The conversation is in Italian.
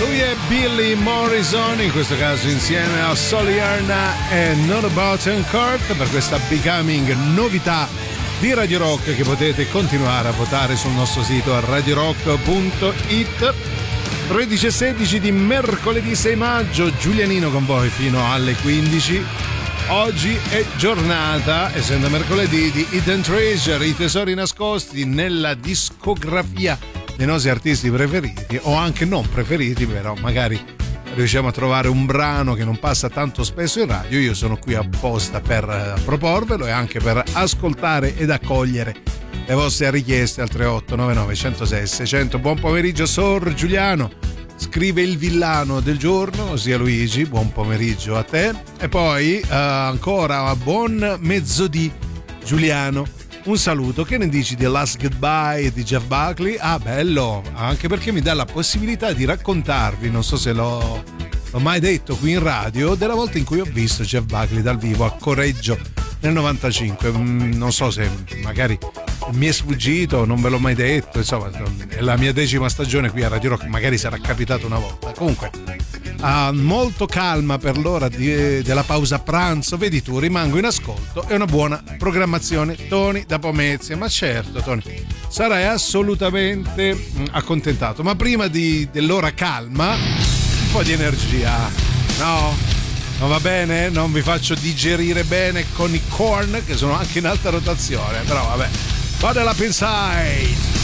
Lui è Billy Morrison, in questo caso insieme a Soliana e Not About Court, per questa Becoming, novità di Radio Rock che potete continuare a votare sul nostro sito radiorock.it. 13:16 di mercoledì 6 maggio, Giulianino con voi fino alle 15. Oggi è giornata, essendo mercoledì, di Hidden Treasure, i tesori nascosti nella discografia dei nostri artisti preferiti, o anche non preferiti, però magari riusciamo a trovare un brano che non passa tanto spesso in radio. Io sono qui apposta per proporvelo e anche per ascoltare ed accogliere le vostre richieste al 3899 106 600. Buon pomeriggio Sor Giuliano, scrive il villano del giorno, ossia Luigi. Buon pomeriggio a te. E poi ancora buon mezzodì Giuliano, un saluto. Che ne dici di Last Goodbye di Jeff Buckley? Ah, bello, anche perché mi dà la possibilità di raccontarvi, non so se l'ho mai detto qui in radio, della volta in cui ho visto Jeff Buckley dal vivo a Correggio nel 95. Non so se magari mi è sfuggito, non ve l'ho mai detto, insomma è la mia 10ª stagione qui a Radio Rock, magari sarà capitato una volta. Comunque molto calma per l'ora della pausa pranzo, vedi tu, rimango in ascolto e una buona programmazione. Tony da Pomezia, ma certo Tony, sarai assolutamente accontentato, ma prima dell'ora calma un po' di energia, no? Non va bene? Non vi faccio digerire bene con i Korn, che sono anche in alta rotazione, però vabbè, vado alla Pinside.